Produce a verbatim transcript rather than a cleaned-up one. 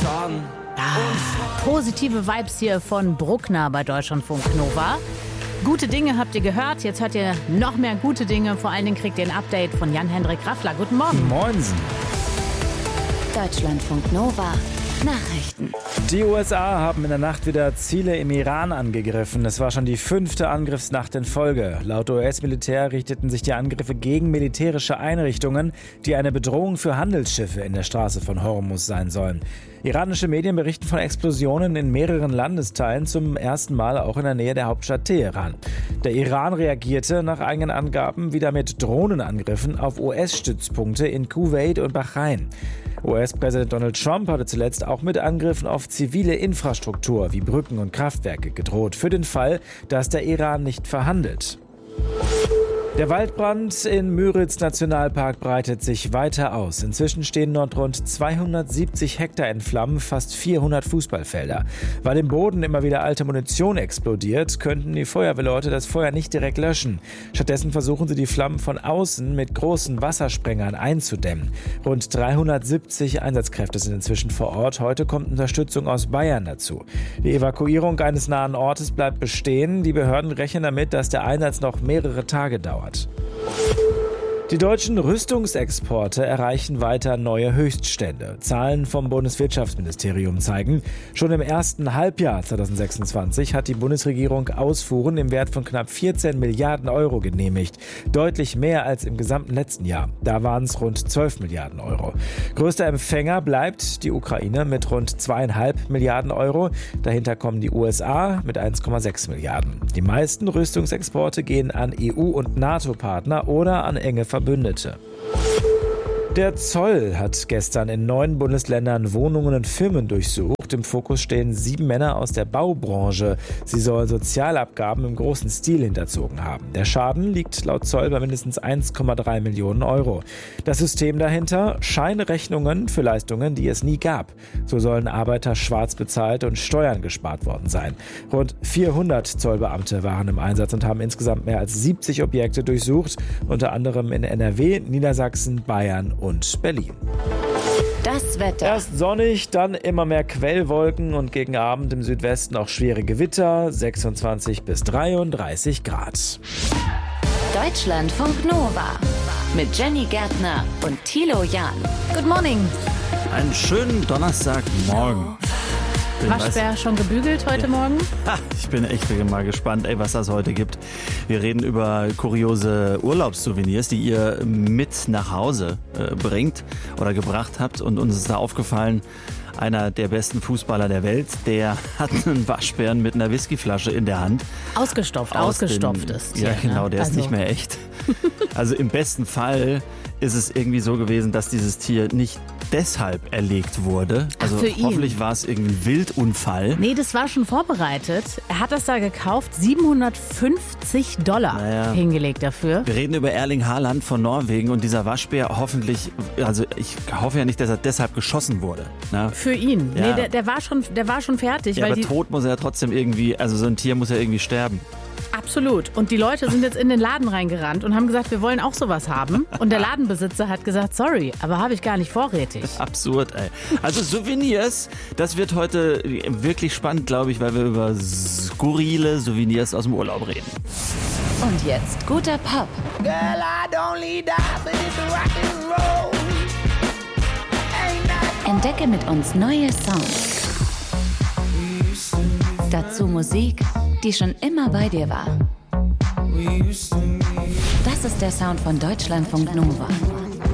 Schaden. Ah, positive Vibes hier von Bruckner bei Deutschlandfunk Nova. Gute Dinge habt ihr gehört, jetzt hört ihr noch mehr gute Dinge. Vor allen Dingen kriegt ihr ein Update von Jan-Hendrik Raffler. Guten Morgen. Moinsen. Deutschlandfunk Nova. Nachrichten. Die U S A haben in der Nacht wieder Ziele im Iran angegriffen. Es war schon die fünfte Angriffsnacht in Folge. Laut U S-Militär richteten sich die Angriffe gegen militärische Einrichtungen, die eine Bedrohung für Handelsschiffe in der Straße von Hormuz sein sollen. Iranische Medien berichten von Explosionen in mehreren Landesteilen, zum ersten Mal auch in der Nähe der Hauptstadt Teheran. Der Iran reagierte nach eigenen Angaben wieder mit Drohnenangriffen auf U S-Stützpunkte in Kuwait und Bahrain. U S-Präsident Donald Trump hatte zuletzt auch mit Angriffen auf zivile Infrastruktur wie Brücken und Kraftwerke gedroht, für den Fall, dass der Iran nicht verhandelt. Der Waldbrand in Müritz-Nationalpark breitet sich weiter aus. Inzwischen stehen dort rund zweihundertsiebzig Hektar in Flammen, fast vierhundert Fußballfelder. Weil im Boden immer wieder alte Munition explodiert, könnten die Feuerwehrleute das Feuer nicht direkt löschen. Stattdessen versuchen sie, die Flammen von außen mit großen Wassersprengern einzudämmen. Rund dreihundertsiebzig Einsatzkräfte sind inzwischen vor Ort. Heute kommt Unterstützung aus Bayern dazu. Die Evakuierung eines nahen Ortes bleibt bestehen. Die Behörden rechnen damit, dass der Einsatz noch mehrere Tage dauert. Die deutschen Rüstungsexporte erreichen weiter neue Höchststände. Zahlen vom Bundeswirtschaftsministerium zeigen, schon im ersten Halbjahr zweitausendsechsundzwanzig hat die Bundesregierung Ausfuhren im Wert von knapp vierzehn Milliarden Euro genehmigt. Deutlich mehr als im gesamten letzten Jahr. Da waren es rund zwölf Milliarden Euro. Größter Empfänger bleibt die Ukraine mit rund zweieinhalb Milliarden Euro. Dahinter kommen die U S A mit eins Komma sechs Milliarden. Die meisten Rüstungsexporte gehen an E U- und NATO-Partner oder an enge Verbündete. Verbündete. Der Zoll hat gestern in neun Bundesländern Wohnungen und Firmen durchsucht. Im Fokus stehen sieben Männer aus der Baubranche. Sie sollen Sozialabgaben im großen Stil hinterzogen haben. Der Schaden liegt laut Zoll bei mindestens eins Komma drei Millionen Euro. Das System dahinter? Scheinrechnungen für Leistungen, die es nie gab. So sollen Arbeiter schwarz bezahlt und Steuern gespart worden sein. Rund vierhundert Zollbeamte waren im Einsatz und haben insgesamt mehr als siebzig Objekte durchsucht. Unter anderem in N R W, Niedersachsen, Bayern und Berlin. Das Wetter. Erst sonnig, dann immer mehr Quellwolken und gegen Abend im Südwesten auch schwere Gewitter, sechsundzwanzig bis dreiunddreißig Grad. Deutschlandfunk Nova mit Jenny Gärtner und Thilo Jahn. Good morning. Einen schönen Donnerstagmorgen. Waschbär schon gebügelt heute Morgen? Ha, ich bin echt mal gespannt, ey, was das heute gibt. Wir reden über kuriose Urlaubssouvenirs, die ihr mit nach Hause äh, bringt oder gebracht habt. Und uns ist da aufgefallen, einer der besten Fußballer der Welt, der hat einen Waschbären mit einer Whiskyflasche in der Hand. Ausgestopft, Aus ausgestopft den, ist. Ja, hier, genau, ne? der also. ist nicht mehr echt. Also im besten Fall ist es irgendwie so gewesen, dass dieses Tier nicht deshalb erlegt wurde. Also Ach, für ihn. Hoffentlich war es irgendwie ein Wildunfall. Nee, das war schon vorbereitet. Er hat das da gekauft, siebenhundertfünfzig Dollar naja. hingelegt dafür. Wir reden über Erling Haaland von Norwegen und dieser Waschbär hoffentlich, also ich hoffe ja nicht, dass er deshalb geschossen wurde. Na? Für ihn. Ja. Nee, der, der, war schon, der war schon fertig. Ja, weil aber die, tot muss er ja trotzdem irgendwie, also so ein Tier muss ja irgendwie sterben. Absolut. Und die Leute sind jetzt in den Laden reingerannt und haben gesagt, wir wollen auch sowas haben. Und der Ladenbesitzer hat gesagt, sorry, aber habe ich gar nicht vorrätig. Absurd, ey. Also Souvenirs, das wird heute wirklich spannend, glaube ich, weil wir über skurrile Souvenirs aus dem Urlaub reden. Und jetzt guter Pop. Girl, I don't need that, but it's rock and roll. Entdecke mit uns neue Songs. Dazu Musik, die schon immer bei dir war. Das ist der Sound von Deutschlandfunk Nova.